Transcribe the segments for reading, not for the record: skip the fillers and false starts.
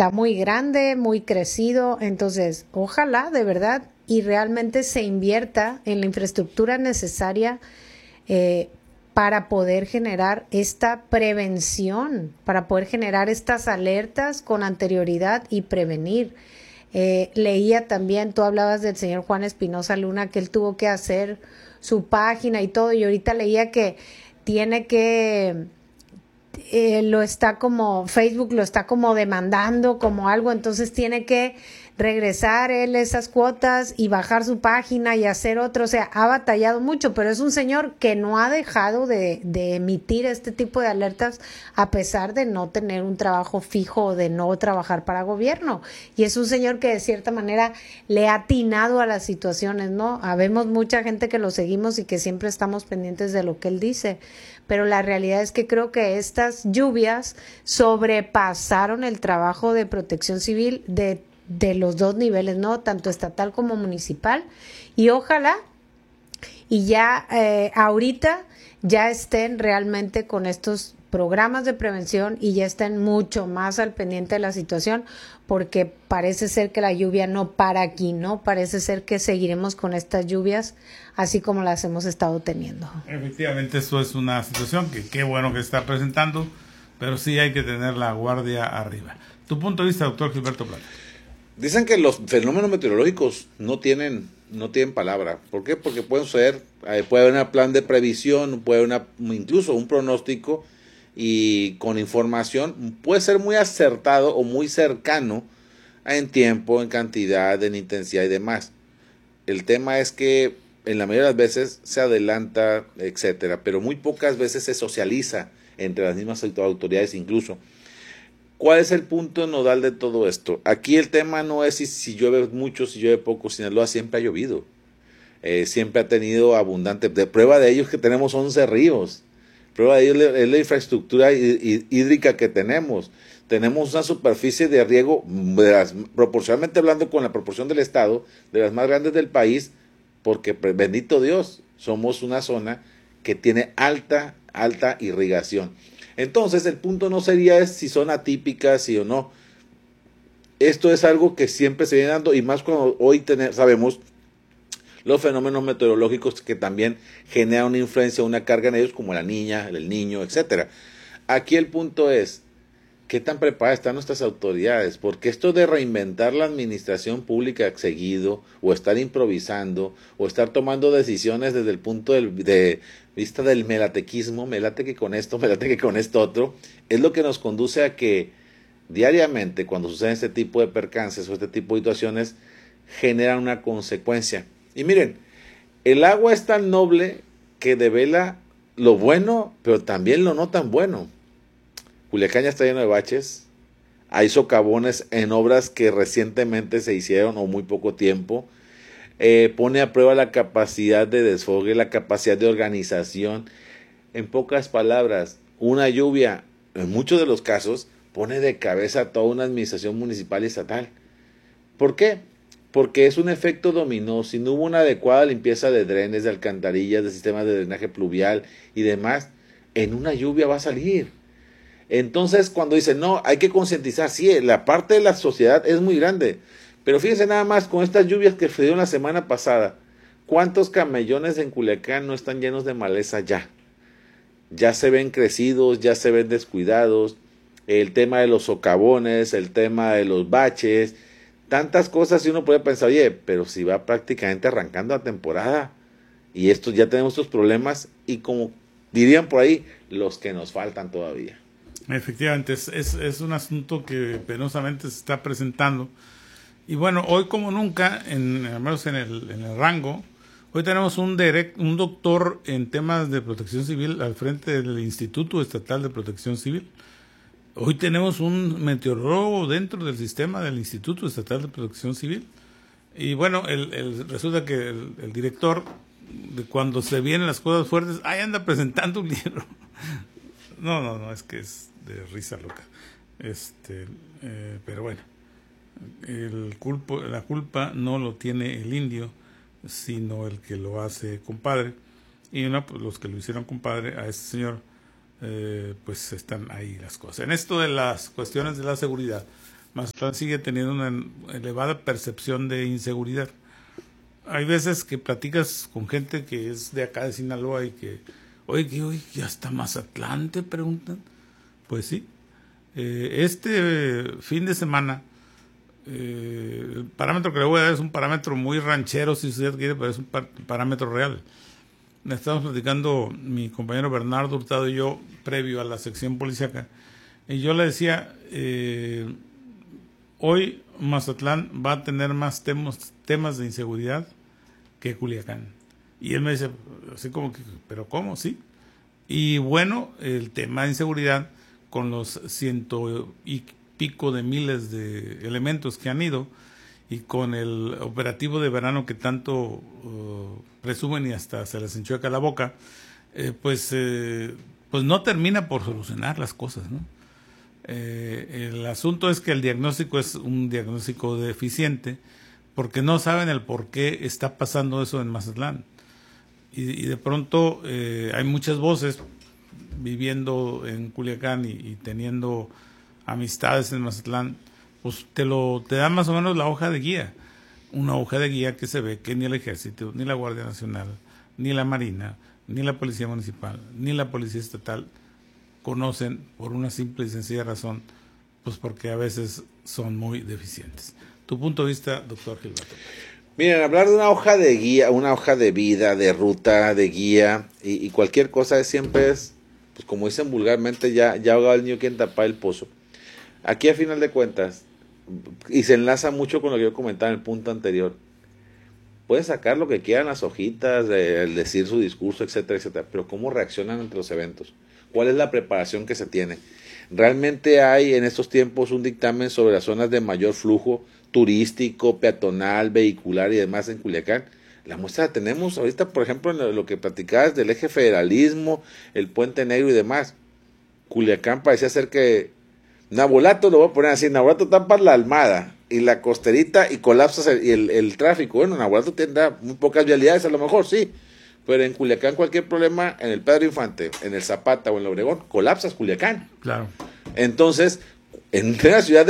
está muy grande, muy crecido, entonces ojalá de verdad y realmente se invierta en la infraestructura necesaria para poder generar esta prevención, para poder generar estas alertas con anterioridad y prevenir. Leía también, tú hablabas del señor Juan Espinosa Luna, que él tuvo que hacer su página y todo, y ahorita leía que tiene que, Facebook lo está como demandando como algo, entonces tiene que regresar él esas cuotas y bajar su página y hacer otro, o sea, ha batallado mucho, pero es un señor que no ha dejado de emitir este tipo de alertas a pesar de no tener un trabajo fijo o de no trabajar para gobierno, y es un señor que de cierta manera le ha atinado a las situaciones, ¿no? Habemos mucha gente que lo seguimos y que siempre estamos pendientes de lo que él dice, pero la realidad es que creo que estas lluvias sobrepasaron el trabajo de protección civil de los dos niveles, ¿no? Tanto estatal como municipal, y ojalá y ya ahorita ya estén realmente con estos programas de prevención y ya estén mucho más al pendiente de la situación, porque parece ser que la lluvia no para aquí, ¿no? Parece ser que seguiremos con estas lluvias así como las hemos estado teniendo. Efectivamente, eso es una situación que qué bueno que está presentando, pero sí hay que tener la guardia arriba. Tu punto de vista, doctor Gilberto Plata. Dicen que los fenómenos meteorológicos no tienen palabra. ¿Por qué? Porque pueden ser, puede haber un plan de previsión, puede haber incluso un pronóstico, y con información puede ser muy acertado o muy cercano en tiempo, en cantidad, en intensidad y demás. El tema es que en la mayoría de las veces se adelanta, etcétera, pero muy pocas veces se socializa entre las mismas autoridades incluso. ¿Cuál es el punto nodal de todo esto? Aquí el tema no es si llueve mucho, si llueve poco. Sinaloa siempre ha llovido. Siempre ha tenido abundante. De prueba de ello es que tenemos 11 ríos. Prueba de ello es la infraestructura hídrica que tenemos. Tenemos una superficie de riego, proporcionalmente hablando con la proporción del estado, de las más grandes del país, porque bendito Dios, somos una zona que tiene alta irrigación. Entonces el punto no sería si son atípicas, sí o no. Esto es algo que siempre se viene dando, y más cuando hoy sabemos los fenómenos meteorológicos que también generan una influencia, una carga en ellos, como la niña, el niño, etcétera. Aquí el punto es, ¿qué tan preparadas están nuestras autoridades? Porque esto de reinventar la administración pública seguido, o estar improvisando, o estar tomando decisiones desde el punto de vista del melatequismo, me late que con esto otro, es lo que nos conduce a que diariamente, cuando suceden este tipo de percances o este tipo de situaciones, generan una consecuencia. Y miren, el agua es tan noble que devela lo bueno, pero también lo no tan bueno. Culiacán ya está lleno de baches, hay socavones en obras que recientemente se hicieron o muy poco tiempo, pone a prueba la capacidad de desfogue, la capacidad de organización. En pocas palabras, una lluvia, en muchos de los casos, pone de cabeza a toda una administración municipal y estatal. ¿Por qué? Porque es un efecto dominó. Si no hubo una adecuada limpieza de drenes, de alcantarillas, de sistemas de drenaje pluvial y demás, en una lluvia va a salir. Entonces, cuando dicen, no, hay que concientizar, sí, la parte de la sociedad es muy grande, pero fíjense nada más, con estas lluvias que se dieron la semana pasada, ¿cuántos camellones en Culiacán no están llenos de maleza ya? Ya se ven crecidos, ya se ven descuidados, el tema de los socavones, el tema de los baches, tantas cosas, y uno puede pensar, oye, pero si va prácticamente arrancando la temporada, y esto ya tenemos estos problemas, y como dirían por ahí, los que nos faltan todavía. Efectivamente, es un asunto que penosamente se está presentando. Y bueno, hoy como nunca, al menos en el rango, hoy tenemos un doctor en temas de protección civil al frente del Instituto Estatal de Protección Civil. Hoy tenemos un meteorólogo dentro del sistema del Instituto Estatal de Protección Civil. Y bueno, resulta que el director, de cuando se vienen las cosas fuertes, ahí anda presentando un libro. No, es que es de risa loca. Pero bueno, la culpa no lo tiene el indio, sino el que lo hace compadre. Y pues los que lo hicieron compadre a este señor, pues están ahí las cosas. En esto de las cuestiones de la seguridad, Mazatlán sigue teniendo una elevada percepción de inseguridad. Hay veces que platicas con gente que es de acá de Sinaloa y que, oye, ¿ya está Mazatlán? Te preguntan. Pues sí. Este fin de semana, el parámetro que le voy a dar es un parámetro muy ranchero, si usted quiere, pero es un parámetro real. Estamos platicando mi compañero Bernardo Hurtado y yo previo a la sección policíaca, y yo le decía, hoy Mazatlán va a tener más temas de inseguridad que Culiacán. Y él me dice, así como que, ¿pero cómo? Sí. Y bueno, el tema de inseguridad, con los 100 y pico de miles de elementos que han ido, y con el operativo de verano que tanto presumen y hasta se les enchueca la boca, pues no termina por solucionar las cosas, ¿no? El asunto es que el diagnóstico es un diagnóstico deficiente, porque no saben el por qué está pasando eso en Mazatlán. Y de pronto hay muchas voces viviendo en Culiacán y teniendo amistades en Mazatlán, pues te dan más o menos la hoja de guía. Una hoja de guía que se ve que ni el Ejército, ni la Guardia Nacional, ni la Marina, ni la Policía Municipal, ni la Policía Estatal conocen, por una simple y sencilla razón, pues porque a veces son muy deficientes. Tu punto de vista, doctor Gilberto. Miren, hablar de una hoja de guía, una hoja de vida, de ruta, de guía y cualquier cosa siempre es, pues como dicen vulgarmente, ya ahogado el niño quien tapa el pozo. Aquí a final de cuentas, y se enlaza mucho con lo que yo comentaba en el punto anterior, puede sacar lo que quieran las hojitas, el decir su discurso, etcétera, etcétera, pero ¿cómo reaccionan ante los eventos? ¿Cuál es la preparación que se tiene? ¿Realmente hay en estos tiempos un dictamen sobre las zonas de mayor flujo turístico, peatonal, vehicular y demás en Culiacán? La muestra la tenemos ahorita, por ejemplo, en lo que platicabas del eje federalismo, el Puente Negro y demás. Culiacán parecía ser que Nabolato, lo voy a poner así, Nabolato tapas la Almada y la Costerita y colapsas el tráfico. Bueno, Nabolato tendrá muy pocas vialidades, a lo mejor sí, pero en Culiacán cualquier problema, en el Pedro Infante, en el Zapata o en el Obregón, colapsas Culiacán. Claro. Entonces, en una ciudad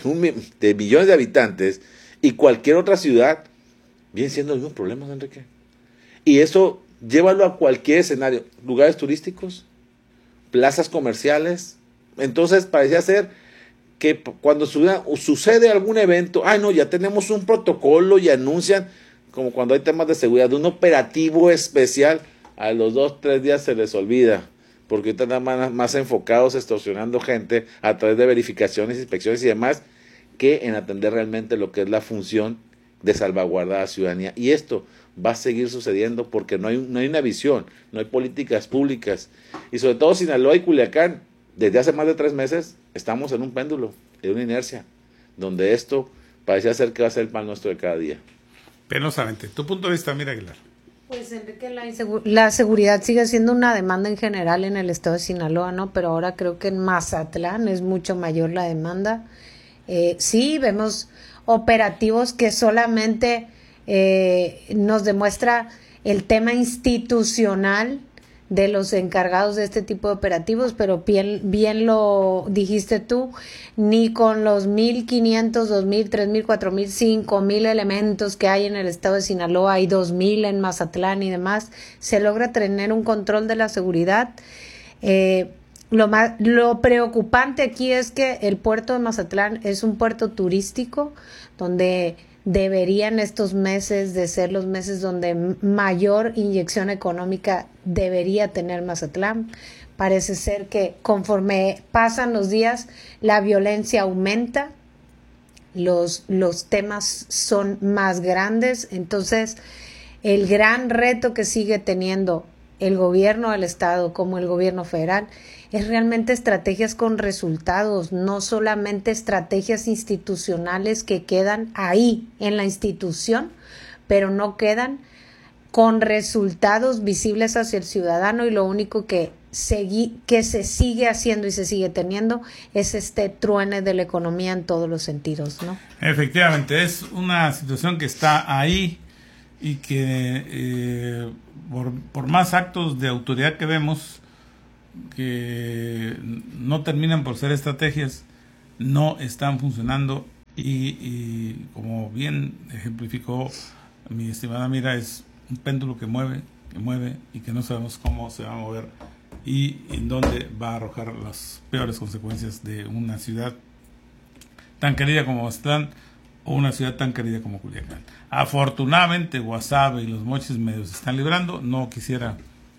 de millones de habitantes y cualquier otra ciudad, vienen siendo los mismos problemas, Enrique. Y eso, llévalo a cualquier escenario, lugares turísticos, plazas comerciales. Entonces, parecía ser que cuando sucede algún evento, no, ya tenemos un protocolo y anuncian, como cuando hay temas de seguridad, de un operativo especial, a los 2-3 días se les olvida, porque ahorita están más enfocados extorsionando gente a través de verificaciones, inspecciones y demás, que en atender realmente lo que es la función de salvaguardar a la ciudadanía. Y esto va a seguir sucediendo porque no hay una visión, no hay políticas públicas. Y sobre todo Sinaloa y Culiacán, desde hace más de 3 meses, estamos en un péndulo, en una inercia, donde esto parecía ser que va a ser el pan nuestro de cada día. Penosamente. Tu punto de vista, mira, Aguilar. Pues Enrique, la seguridad sigue siendo una demanda en general en el estado de Sinaloa, ¿no? Pero ahora creo que en Mazatlán es mucho mayor la demanda. Sí, vemos operativos que solamente nos demuestra el tema institucional de los encargados de este tipo de operativos, pero bien lo dijiste tú, ni con los 1,500, 2,000, 3,000, 4,000, 5,000 elementos que hay en el estado de Sinaloa y 2,000 en Mazatlán y demás, se logra tener un control de la seguridad. Lo preocupante aquí es que el puerto de Mazatlán es un puerto turístico donde deberían estos meses de ser los meses donde mayor inyección económica debería tener Mazatlán. Parece ser que conforme pasan los días la violencia aumenta, los temas son más grandes, entonces el gran reto que sigue teniendo el gobierno del estado como el gobierno federal es realmente estrategias con resultados, no solamente estrategias institucionales que quedan ahí en la institución, pero no quedan con resultados visibles hacia el ciudadano, y lo único que se sigue haciendo y se sigue teniendo es este truene de la economía en todos los sentidos, ¿no? Efectivamente, es una situación que está ahí y que por más actos de autoridad que vemos, que no terminan por ser estrategias, no están funcionando y como bien ejemplificó mi estimada Mira, es un péndulo que mueve y que no sabemos cómo se va a mover y en dónde va a arrojar las peores consecuencias de una ciudad tan querida como Mazatlán o una ciudad tan querida como Culiacán. Afortunadamente Guasave y los Mochis medio se están librando. No quisiera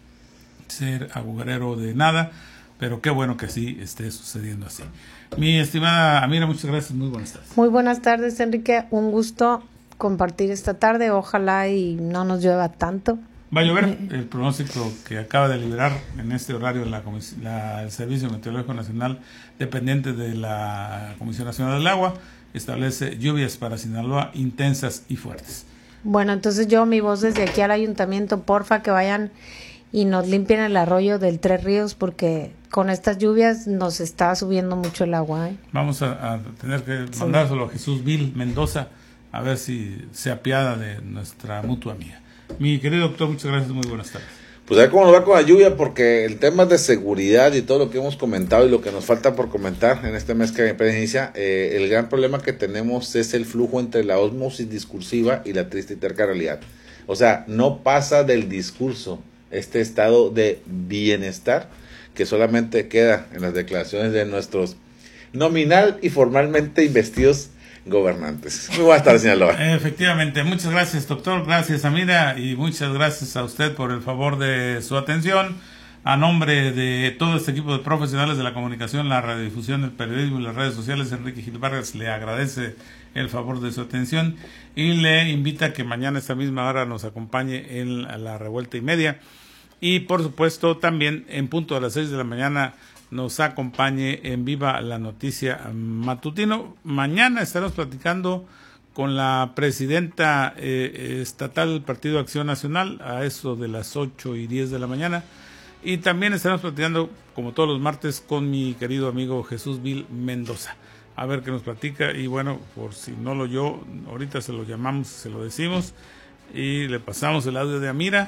ser agujero de nada, pero qué bueno que sí esté sucediendo así. Mi estimada Amira, muchas gracias, muy buenas tardes. Muy buenas tardes, Enrique, un gusto compartir esta tarde, ojalá y no nos llueva tanto. Va a llover. El pronóstico que acaba de liberar en este horario el Servicio Meteorológico Nacional, dependiente de la Comisión Nacional del Agua, establece lluvias para Sinaloa intensas y fuertes. Bueno, entonces mi voz desde aquí al ayuntamiento, porfa que vayan y nos limpien el arroyo del Tres Ríos, porque con estas lluvias nos está subiendo mucho el agua. Vamos a tener que mandárselo a Jesús Vil Mendoza, a ver si se apiada de nuestra mutua amiga. Mi querido doctor, muchas gracias, muy buenas tardes. Pues a ver cómo nos va con la lluvia, porque el tema de seguridad y todo lo que hemos comentado y lo que nos falta por comentar en este mes que apenas inicia, el gran problema que tenemos es el flujo entre la ósmosis discursiva y la triste y terca realidad. O sea, no pasa del discurso este estado de bienestar que solamente queda en las declaraciones de nuestros nominal y formalmente investidos gobernantes. Muy buenas tardes, Sinaloa. Efectivamente, muchas gracias, doctor, gracias, Amira, y muchas gracias a usted por el favor de su atención. A nombre de todo este equipo de profesionales de la comunicación, la radiodifusión, el periodismo y las redes sociales, Enrique Gil Vargas le agradece el favor de su atención y le invita a que mañana a esta misma hora nos acompañe en la revuelta y media. Y por supuesto también en punto a las 6 de la mañana nos acompañe en Viva la Noticia Matutino. Mañana estaremos platicando con la presidenta estatal del Partido Acción Nacional a eso de las 8:10 de la mañana. Y también estaremos platicando, como todos los martes, con mi querido amigo Jesús Vil Mendoza. A ver qué nos platica. Y bueno, por si no lo oyó, ahorita se lo llamamos, se lo decimos y le pasamos el audio de Amira.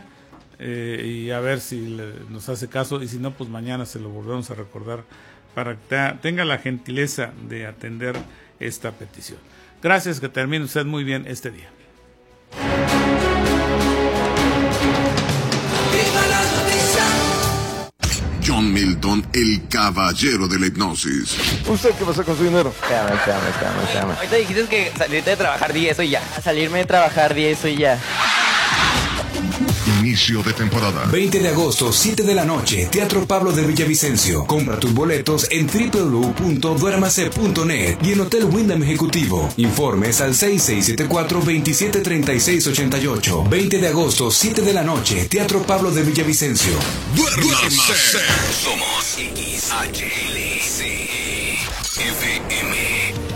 Y a ver si nos hace caso, y si no, pues mañana se lo volvemos a recordar para que tenga la gentileza de atender esta petición. Gracias, que termine usted muy bien este día. John Milton, el caballero de la hipnosis. ¿Usted qué pasa con su dinero? Espérame. Ahorita dijiste que salirte de trabajar 10 y ya. Salirme de trabajar 10 y ya. Inicio de temporada. 20 de agosto, 7 de la noche, Teatro Pablo de Villavicencio. Compra tus boletos en www.duermase.net y en Hotel Wyndham Ejecutivo. Informes al 6674-273688. 20 de agosto, 7 de la noche, Teatro Pablo de Villavicencio. Duérmase. Somos XHLC FM.